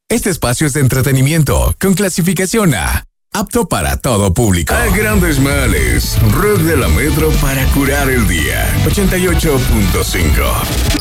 Este espacio es de entretenimiento con clasificación A, apto para todo público. A grandes males, rock de la metro para curar el día. 88.5.